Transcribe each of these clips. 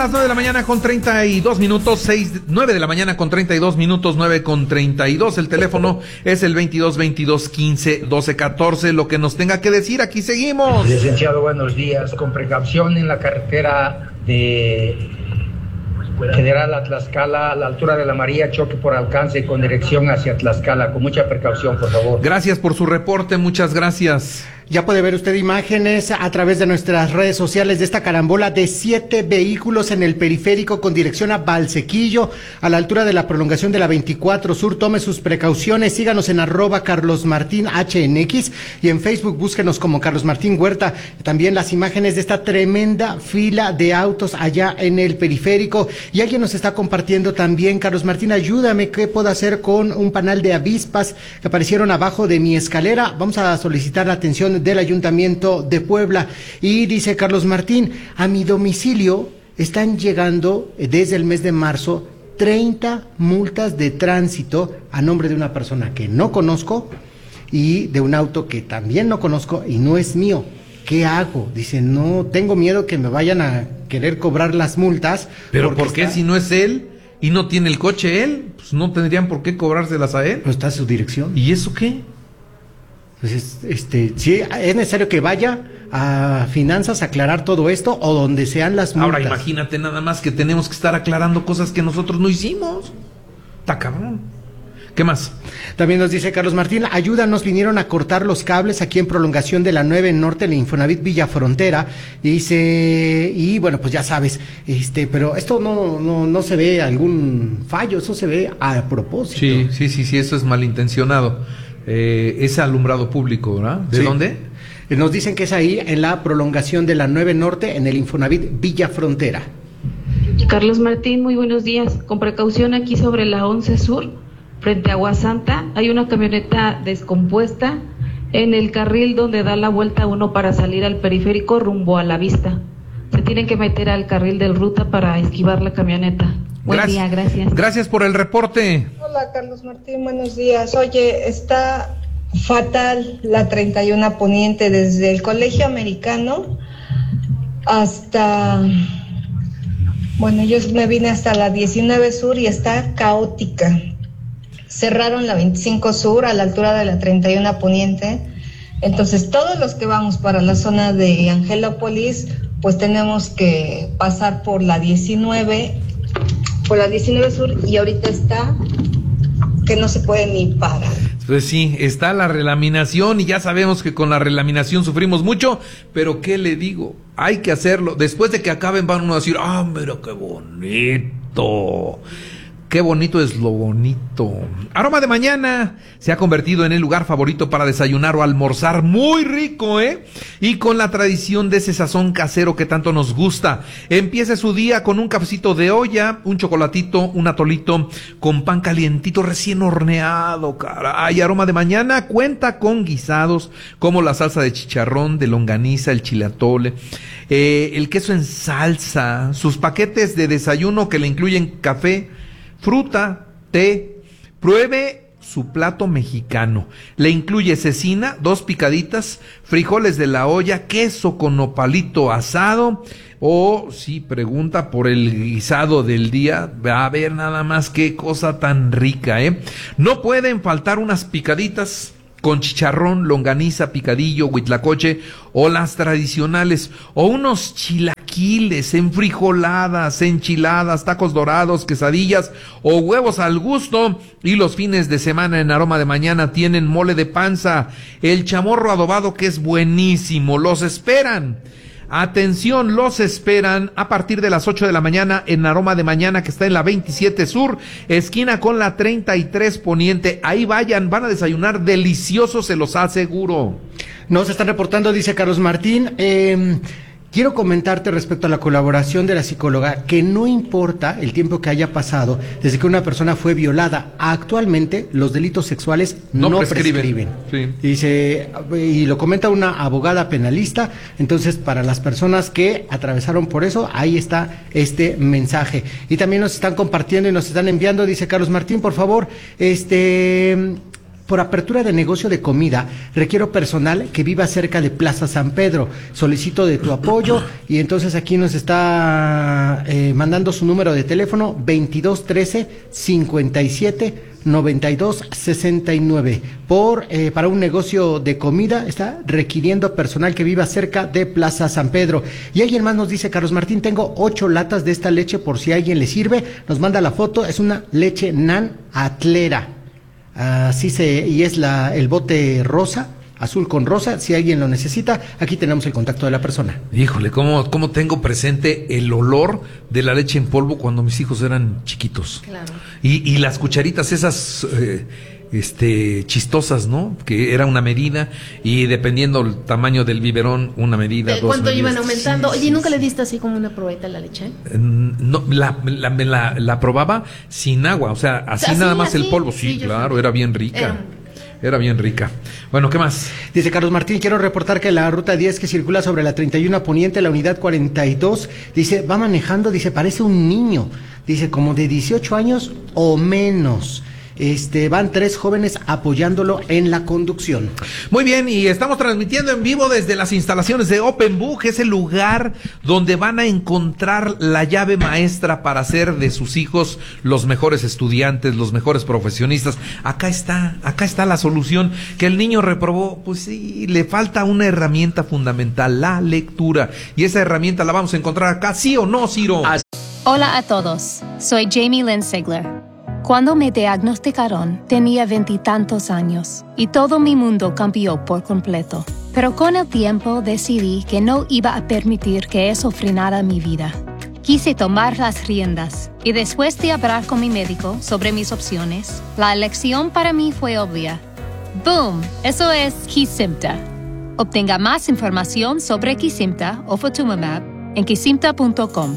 las 9 de la mañana con 32 minutos, 9 de la mañana con 32 minutos, 9 con 32. El teléfono es el 22-22-15-12-14. Lo que nos tenga que decir, aquí seguimos. Licenciado, buenos días. Con precaución en la carretera de General a Tlaxcala, a la altura de la María, choque por alcance con dirección hacia Tlaxcala. Con mucha precaución, por favor. Gracias por su reporte, muchas gracias. Ya puede ver usted imágenes a través de nuestras redes sociales de esta carambola de 7 vehículos en el periférico con dirección a Valsequillo, a la altura de la prolongación de la 24 Sur. Tome sus precauciones, síganos en @CarlosMartinHNX y en Facebook búsquenos como Carlos Martín Huerta. También las imágenes de esta tremenda fila de autos allá en el periférico. Y alguien nos está compartiendo también: Carlos Martín, ayúdame, ¿qué puedo hacer con un panal de avispas que aparecieron abajo de mi escalera? Vamos a solicitar la atención del Ayuntamiento de Puebla. Y dice Carlos Martín: a mi domicilio están llegando desde el mes de marzo 30 multas de tránsito a nombre de una persona que no conozco y de un auto que también no conozco y no es mío. ¿Qué hago? Dice, no, tengo miedo que me vayan a querer cobrar las multas. ¿Pero por qué si no es él y no tiene el coche él? Pues no tendrían por qué cobrárselas a él. No está su dirección. ¿Y eso qué? Pues sí, es necesario que vaya a Finanzas a aclarar todo esto o donde sean las multas. Ahora imagínate nada más que tenemos que estar aclarando cosas que nosotros no hicimos. Está cabrón. ¿Qué más? También nos dice Carlos Martín: ayúdanos, vinieron a cortar los cables aquí en prolongación de la 9 Norte, en Infonavit Villa Frontera. Dice, y bueno, pues ya sabes, pero esto no se ve algún fallo, eso se ve a propósito. Sí, eso es malintencionado. Es alumbrado público, ¿verdad? ¿De dónde? Nos dicen que es ahí, en la prolongación de la 9 Norte, en el Infonavit Villa Frontera. Carlos Martín, muy buenos días. Con precaución aquí sobre la 11 Sur, frente a Aguasanta, hay una camioneta descompuesta en el carril donde da la vuelta uno para salir al periférico rumbo a La Vista. Se tienen que meter al carril del ruta para esquivar la camioneta. Buen día, gracias. Gracias por el reporte. Hola, Carlos Martín, buenos días. Oye, está fatal la 31 Poniente desde el Colegio Americano hasta... Bueno, yo me vine hasta la 19 Sur y está caótica. Cerraron la 25 Sur a la altura de la 31 Poniente. Entonces, todos los que vamos para la zona de Angelópolis, pues tenemos que pasar por la 19 Sur, y ahorita está que no se puede ni parar. Pues sí, está la relaminación y ya sabemos que con la relaminación sufrimos mucho, pero ¿qué le digo? Hay que hacerlo. Después de que acaben van uno a decir, mira qué bonito. Qué bonito es lo bonito. Aroma de Mañana se ha convertido en el lugar favorito para desayunar o almorzar. Muy rico, ¿eh? Y con la tradición de ese sazón casero que tanto nos gusta. Empiece su día con un cafecito de olla, un chocolatito, un atolito con pan calientito recién horneado, caray. Aroma de Mañana cuenta con guisados como la salsa de chicharrón, de longaniza, el chile atole, el queso en salsa, sus paquetes de desayuno que le incluyen café, fruta, té. Pruebe su plato mexicano. Le incluye cecina, 2 picaditas, frijoles de la olla, queso con nopalito asado, o si pregunta por el guisado del día, va a ver nada más qué cosa tan rica, ¿eh? No pueden faltar unas picaditas con chicharrón, longaniza, picadillo, huitlacoche o las tradicionales, o unos chilaquiles, enfrijoladas, enchiladas, tacos dorados, quesadillas o huevos al gusto. Y los fines de semana en Aroma de Mañana tienen mole de panza, el chamorro adobado que es buenísimo. Los esperan. Atención, los esperan a partir de las 8 de la mañana en Aroma de Mañana, que está en la 27 Sur, esquina con la 33 Poniente. Ahí vayan, van a desayunar delicioso, se los aseguro. Nos están reportando, dice Carlos Martín, quiero comentarte respecto a la colaboración de la psicóloga, que no importa el tiempo que haya pasado desde que una persona fue violada, actualmente los delitos sexuales no prescriben. Sí. Dice, y lo comenta una abogada penalista. Entonces, para las personas que atravesaron por eso, ahí está este mensaje. Y también nos están compartiendo y nos están enviando, dice Carlos Martín, por favor, por apertura de negocio de comida, requiero personal que viva cerca de Plaza San Pedro. Solicito de tu apoyo. Y entonces aquí nos está mandando su número de teléfono 2213-57-9269. Para un negocio de comida, está requiriendo personal que viva cerca de Plaza San Pedro. Y alguien más nos dice: Carlos Martín, tengo 8 latas de esta leche por si a alguien le sirve. Nos manda la foto, es una leche Nan Atlera. Y es el bote rosa, azul con rosa. Si alguien lo necesita, aquí tenemos el contacto de la persona. Híjole, ¿cómo tengo presente el olor de la leche en polvo cuando mis hijos eran chiquitos? Claro. Y las cucharitas esas chistosas, ¿no? Que era una medida, y dependiendo el tamaño del biberón, una medida, dos ¿Cuánto medidas. iban aumentando? Sí, Oye, ¿nunca sí, le diste así como una probeta a la leche? No, la probaba sin agua, o sea, así ¿Así, nada más así? el polvo. Sí, Sí, yo claro, también. era bien rica. Era bien rica. Bueno, ¿qué más? Dice Carlos Martín: quiero reportar que la ruta 10 que circula sobre la 31 Poniente, la unidad 42, dice, va manejando, dice, parece un niño, dice, como de 18 años o menos. Van 3 jóvenes apoyándolo en la conducción. Muy bien, y estamos transmitiendo en vivo desde las instalaciones de Open Book, ese lugar donde van a encontrar la llave maestra para hacer de sus hijos los mejores estudiantes, los mejores profesionistas. Acá está la solución. Que el niño reprobó, pues sí, le falta una herramienta fundamental, la lectura. Y esa herramienta la vamos a encontrar acá, ¿sí o no, Ciro? Hola a todos, soy Jamie Lynn Sigler. Cuando me diagnosticaron, tenía 20 y tantos años y todo mi mundo cambió por completo. Pero con el tiempo decidí que no iba a permitir que eso frenara mi vida. Quise tomar las riendas y después de hablar con mi médico sobre mis opciones, la elección para mí fue obvia. ¡Boom! Eso es Kesimpta. Obtenga más información sobre Kesimpta o Ofatumumab en kesimpta.com.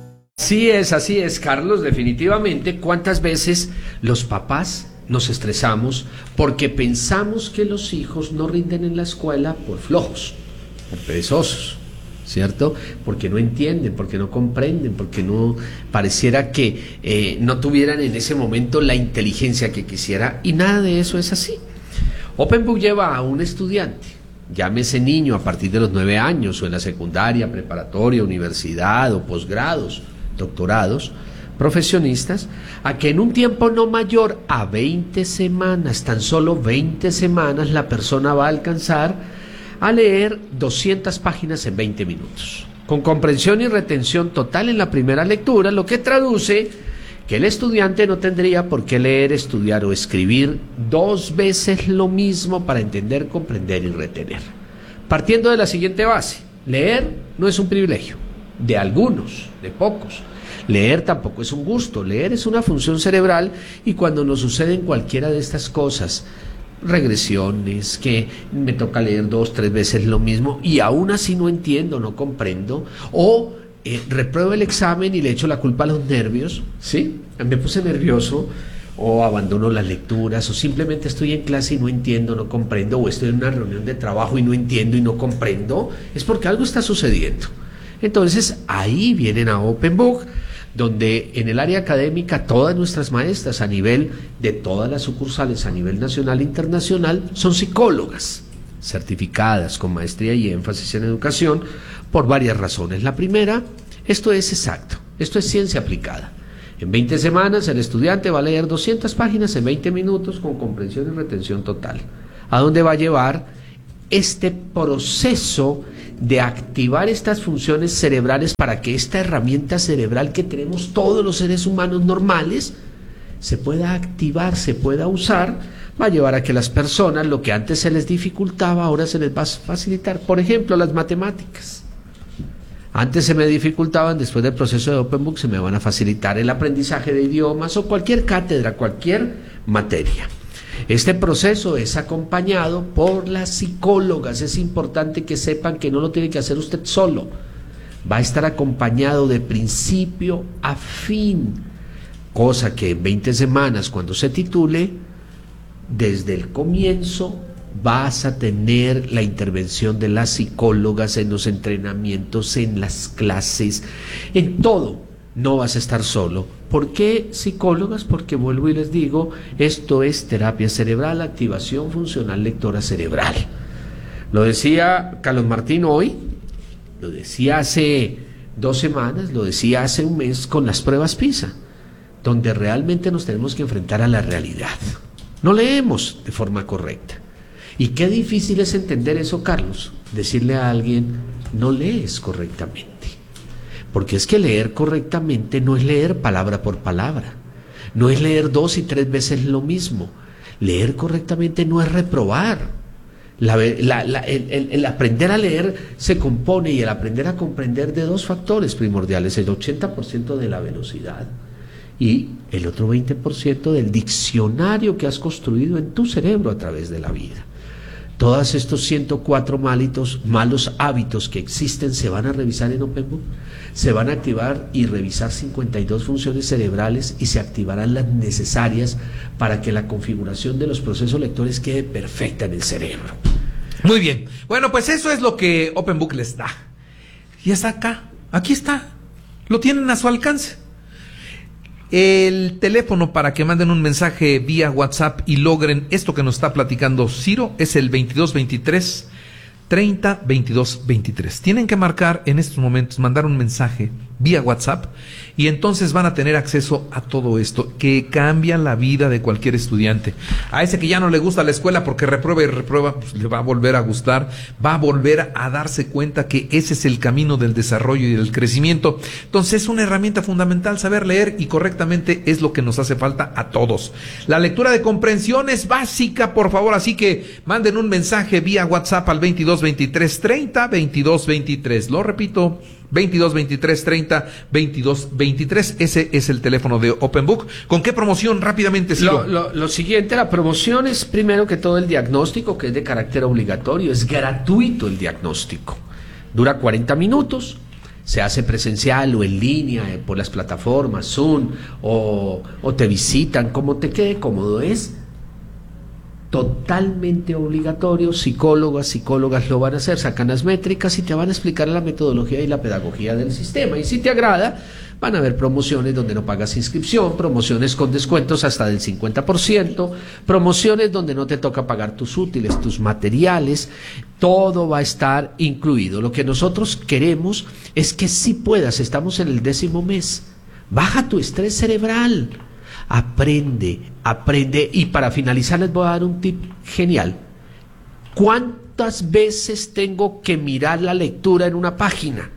Sí así es, Carlos, definitivamente. ¿Cuántas veces los papás nos estresamos porque pensamos que los hijos no rinden en la escuela por flojos, por perezosos, ¿cierto? Porque no entienden, porque no comprenden, porque no pareciera que no tuvieran en ese momento la inteligencia que quisiera, y nada de eso es así. Open Book lleva a un estudiante, llámese niño a partir de los 9 años o en la secundaria, preparatoria, universidad o posgrados, doctorados, profesionistas, a que en un tiempo no mayor a 20 semanas, tan solo 20 semanas, la persona va a alcanzar a leer 200 páginas en 20 minutos, con comprensión y retención total en la primera lectura, lo que traduce que el estudiante no tendría por qué leer, estudiar o escribir 2 veces lo mismo para entender, comprender y retener. Partiendo de la siguiente base: leer no es un privilegio, de algunos, de pocos. Leer tampoco es un gusto, leer es una función cerebral, y cuando nos suceden cualquiera de estas cosas, regresiones, que me toca leer 2, 3 veces lo mismo y aún así no entiendo, no comprendo, o repruebo el examen y le echo la culpa a los nervios, ¿sí? Me puse nervioso, o abandono las lecturas, o simplemente estoy en clase y no entiendo, no comprendo, o estoy en una reunión de trabajo y no entiendo y no comprendo, es porque algo está sucediendo. Entonces ahí vienen a Open Book, donde en el área académica todas nuestras maestras a nivel de todas las sucursales a nivel nacional e internacional son psicólogas certificadas con maestría y énfasis en educación por varias razones. La primera, esto es exacto, esto es ciencia aplicada. En 20 semanas el estudiante va a leer 200 páginas en 20 minutos con comprensión y retención total. ¿A dónde va a llevar este proceso de activar estas funciones cerebrales para que esta herramienta cerebral que tenemos todos los seres humanos normales se pueda activar, se pueda usar? Va a llevar a que las personas, lo que antes se les dificultaba, ahora se les va a facilitar. Por ejemplo, las matemáticas. Antes se me dificultaban, después del proceso de Open Book se me van a facilitar el aprendizaje de idiomas o cualquier cátedra, cualquier materia. Este proceso es acompañado por las psicólogas. Es importante que sepan que no lo tiene que hacer usted solo. Va a estar acompañado de principio a fin, cosa que en 20 semanas, cuando se titule, desde el comienzo vas a tener la intervención de las psicólogas en los entrenamientos, en las clases, en todo. No vas a estar solo. ¿Por qué psicólogas? Porque vuelvo y les digo, esto es terapia cerebral, activación funcional lectora cerebral. Lo decía Carlos Martín hoy, lo decía hace 2 semanas, lo decía hace un mes, con las pruebas PISA, donde realmente nos tenemos que enfrentar a la realidad. No leemos de forma correcta. Y qué difícil es entender eso, Carlos, decirle a alguien, no lees correctamente. Porque es que leer correctamente no es leer palabra por palabra, no es leer 2 y 3 veces lo mismo. Leer correctamente no es reprobar. El aprender a leer se compone, y el aprender a comprender, de 2 factores primordiales: el 80% de la velocidad y el otro 20% del diccionario que has construido en tu cerebro a través de la vida. Todos estos 104 malos hábitos que existen se van a revisar en OpenBook, se van a activar y revisar 52 funciones cerebrales, y se activarán las necesarias para que la configuración de los procesos lectores quede perfecta en el cerebro. Muy bien. Bueno, pues eso es lo que OpenBook les da. Y está acá, aquí está. Lo tienen a su alcance. El teléfono para que manden un mensaje vía WhatsApp y logren esto que nos está platicando Ciro es el 2223 30 22 23. Tienen que marcar en estos momentos, mandar un mensaje vía WhatsApp, y entonces van a tener acceso a todo esto que cambia la vida de cualquier estudiante. A ese que ya no le gusta la escuela porque reprueba y reprueba, pues le va a volver a gustar, va a volver a darse cuenta que ese es el camino del desarrollo y del crecimiento. Entonces es una herramienta fundamental. Saber leer y correctamente es lo que nos hace falta a todos. La lectura de comprensión es básica, por favor, así que manden un mensaje vía WhatsApp al 2223 30 22 23. Lo repito, 2223 30 22 23. Ese es el teléfono de OpenBook. ¿Con qué promoción rápidamente, Ciro? Lo siguiente, la promoción es primero que todo el diagnóstico, que es de carácter obligatorio. Es gratuito el diagnóstico. Dura 40 minutos. Se hace presencial o en línea, por las plataformas Zoom, o te visitan, como te quede cómodo. Es totalmente obligatorio. Psicólogas lo van a hacer, sacan las métricas y te van a explicar la metodología y la pedagogía del sistema. Y si te agrada, van a haber promociones donde no pagas inscripción, promociones con descuentos hasta del 50%, promociones donde no te toca pagar tus útiles, tus materiales. Todo va a estar incluido. Lo que nosotros queremos es que sí puedas. Estamos en el 10º mes. Baja tu estrés cerebral. Aprende. Y para finalizar les voy a dar un tip genial. ¿Cuántas veces tengo que mirar la lectura en una página?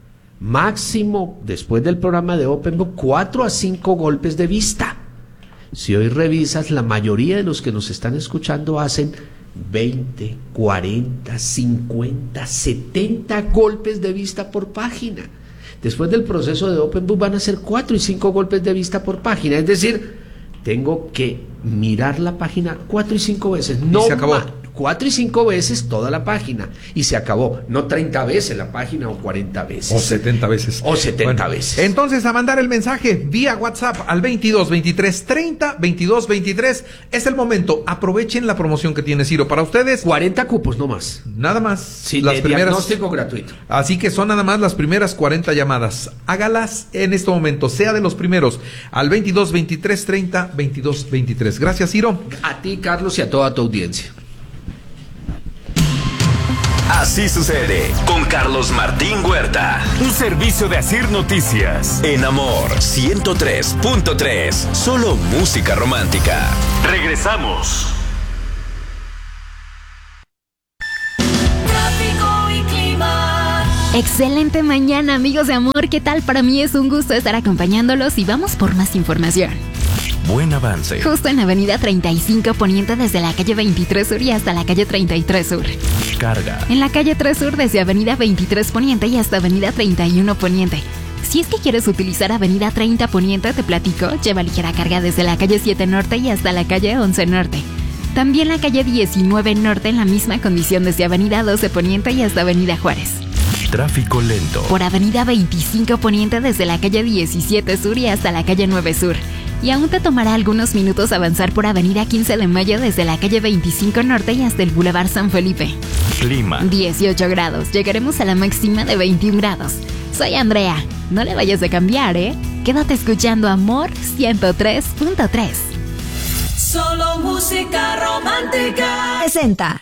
Máximo, después del programa de OpenBook, 4 a 5 golpes de vista. Si hoy revisas, la mayoría de los que nos están escuchando hacen 20, 40, 50, 70 golpes de vista por página. Después del proceso de OpenBook van a ser 4 y 5 golpes de vista por página. Es decir, tengo que mirar la página 4 y 5 veces. No, se acabó. 4 y 5 veces toda la página. Y se acabó. No 30 veces la página o 40 veces. O 70 veces. O 70 veces. Entonces, a mandar el mensaje vía WhatsApp al 22 23 30 22 23. Es el momento. Aprovechen la promoción que tiene Ciro para ustedes. 40 cupos, no más. Nada más. Sí, las primeras, diagnóstico gratuito. Así que son nada más las primeras 40 llamadas. Hágalas en este momento. Sea de los primeros. Al 22 23 30 22 23. Gracias, Ciro. A ti, Carlos, y a toda tu audiencia. Así sucede con Carlos Martín Huerta. Un servicio de Asir Noticias. En Amor 103.3. Solo música romántica. Regresamos. Tráfico y clima. Excelente mañana, amigos de Amor. ¿Qué tal? Para mí es un gusto estar acompañándolos y vamos por más información. Buen avance. Justo en Avenida 35 Poniente, desde la calle 23 Sur y hasta la calle 33 Sur. Carga. En la calle 3 Sur, desde Avenida 23 Poniente y hasta Avenida 31 Poniente. Si es que quieres utilizar Avenida 30 Poniente, te platico, lleva ligera carga desde la calle 7 Norte y hasta la calle 11 Norte. También la calle 19 Norte en la misma condición desde Avenida 12 Poniente y hasta Avenida Juárez. Tráfico lento. Por Avenida 25 Poniente desde la calle 17 Sur y hasta la calle 9 Sur. Y aún te tomará algunos minutos avanzar por Avenida 15 de Mayo desde la calle 25 Norte y hasta el Boulevard San Felipe. Clima. 18 grados. Llegaremos a la máxima de 21 grados. Soy Andrea. No le vayas a cambiar, ¿eh? Quédate escuchando Amor 103.3. Solo música romántica. Presenta.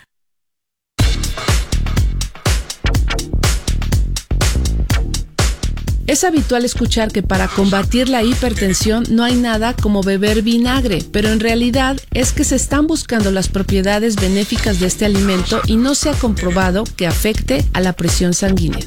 Es habitual escuchar que para combatir la hipertensión no hay nada como beber vinagre, pero en realidad es que se están buscando las propiedades benéficas de este alimento y no se ha comprobado que afecte a la presión sanguínea.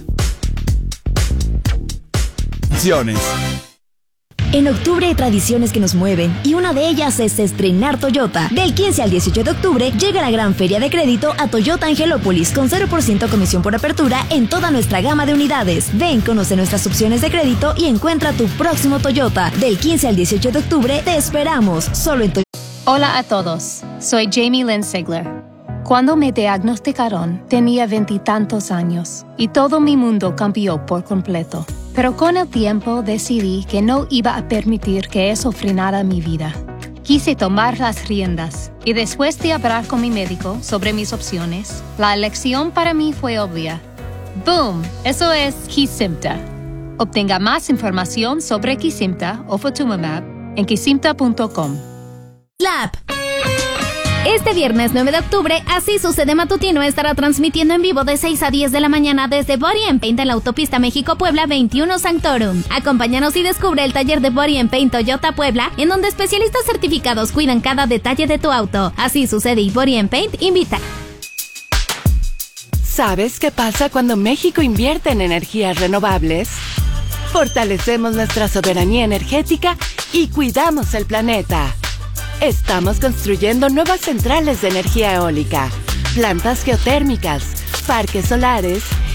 En octubre hay tradiciones que nos mueven y una de ellas es estrenar Toyota. Del 15 al 18 de octubre llega la gran feria de crédito a Toyota Angelópolis con 0% comisión por apertura en toda nuestra gama de unidades. Ven, conoce nuestras opciones de crédito y encuentra tu próximo Toyota. Del 15 al 18 de octubre te esperamos solo en Toyota. Hola a todos, soy Jamie Lynn Sigler. Cuando me diagnosticaron, tenía 20 y tantos años y todo mi mundo cambió por completo. Pero con el tiempo decidí que no iba a permitir que eso frenara mi vida. Quise tomar las riendas y después de hablar con mi médico sobre mis opciones, la elección para mí fue obvia. ¡Boom! Eso es Kesimpta. Obtenga más información sobre Kesimpta o Ofatumumab en kesimpta.com. Slap. Este viernes 9 de octubre, Así Sucede Matutino estará transmitiendo en vivo de 6 a 10 de la mañana desde Body and Paint en la autopista México-Puebla 21 Sanctorum. Acompáñanos y descubre el taller de Body and Paint Toyota Puebla, en donde especialistas certificados cuidan cada detalle de tu auto. Así Sucede y Body and Paint invita. ¿Sabes qué pasa cuando México invierte en energías renovables? Fortalecemos nuestra soberanía energética y cuidamos el planeta. Estamos construyendo nuevas centrales de energía eólica, plantas geotérmicas, parques solares